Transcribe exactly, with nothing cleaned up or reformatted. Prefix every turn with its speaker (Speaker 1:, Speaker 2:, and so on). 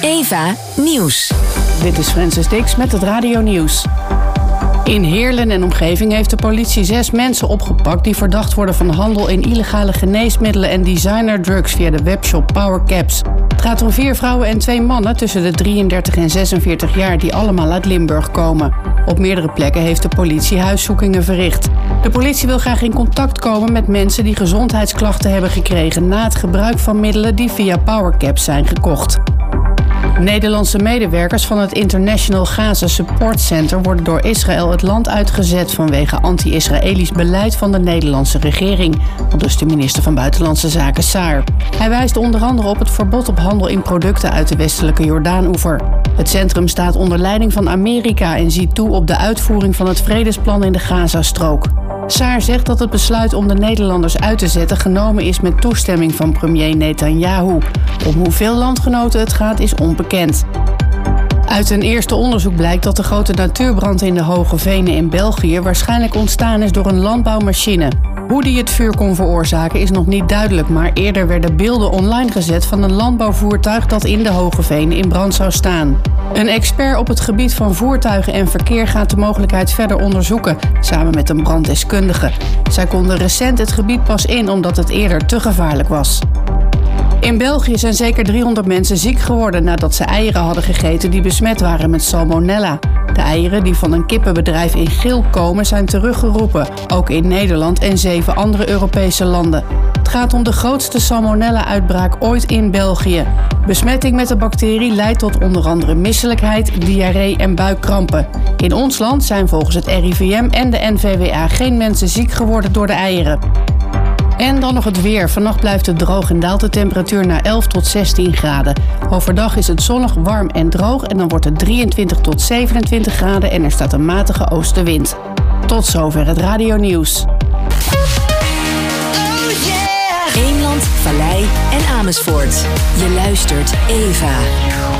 Speaker 1: Eva Nieuws.
Speaker 2: Dit is Francis Dix met het Radio Nieuws. In Heerlen en omgeving heeft de politie zes mensen opgepakt die verdacht worden van handel in illegale geneesmiddelen en designerdrugs via de webshop PowerCaps. Het gaat om vier vrouwen en twee mannen tussen de drieëndertig en zesenveertig jaar die allemaal uit Limburg komen. Op meerdere plekken heeft de politie huiszoekingen verricht. De politie wil graag in contact komen met mensen die gezondheidsklachten hebben gekregen na het gebruik van middelen die via PowerCaps zijn gekocht. Nederlandse medewerkers van het International Gaza Support Center worden door Israël het land uitgezet vanwege anti-Israëlisch beleid van de Nederlandse regering, aldus de minister van Buitenlandse Zaken Saar. Hij wijst onder andere op het verbod op handel in producten uit de westelijke Jordaanoever. Het centrum staat onder leiding van Amerika en ziet toe op de uitvoering van het vredesplan in de Gazastrook. Saar zegt dat het besluit om de Nederlanders uit te zetten genomen is met toestemming van premier Netanyahu. Om hoeveel landgenoten het gaat is onbekend. Uit een eerste onderzoek blijkt dat de grote natuurbrand in de Hoge Venen in België waarschijnlijk ontstaan is door een landbouwmachine. Hoe die het vuur kon veroorzaken is nog niet duidelijk, maar eerder werden beelden online gezet van een landbouwvoertuig dat in de Hoge Venen in brand zou staan. Een expert op het gebied van voertuigen en verkeer gaat de mogelijkheid verder onderzoeken, samen met een branddeskundige. Zij konden recent het gebied pas in omdat het eerder te gevaarlijk was. In België zijn zeker driehonderd mensen ziek geworden nadat ze eieren hadden gegeten die besmet waren met salmonella. De eieren die van een kippenbedrijf in Geel komen zijn teruggeroepen, ook in Nederland en zeven andere Europese landen. Het gaat om de grootste salmonella-uitbraak ooit in België. Besmetting met de bacterie leidt tot onder andere misselijkheid, diarree en buikkrampen. In ons land zijn volgens het R I V M en de N V W A geen mensen ziek geworden door de eieren. En dan nog het weer. Vannacht blijft het droog en daalt de temperatuur naar elf tot zestien graden. Overdag is het zonnig, warm en droog en dan wordt het drieëntwintig tot zevenentwintig graden en er staat een matige oostenwind. Tot zover het Radio Nieuws.
Speaker 1: Eemland, Vallei en Amersfoort. Je luistert Eva.